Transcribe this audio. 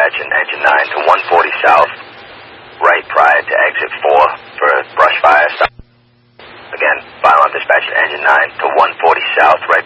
dispatch in engine 9 to 140 south, right prior to exit 4 for brush fire. Again, file on dispatch in engine 9 to 140 south, right